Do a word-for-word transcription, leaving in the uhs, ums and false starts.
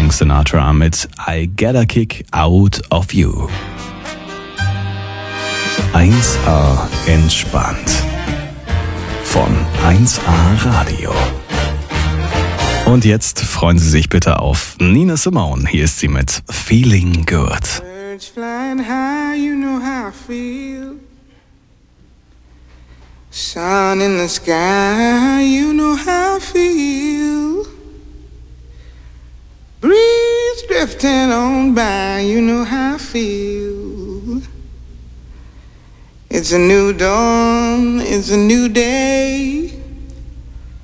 Frank Sinatra mit I Get a Kick Out of You. eins A entspannt. Von eins A Radio. Und jetzt freuen Sie sich bitte auf Nina Simone. Hier ist sie mit Feeling Good. Birds flying high, you know how I feel. Sun in the sky, you know how I feel. Breeze drifting on by, you know how I feel. It's a new dawn, it's a new day.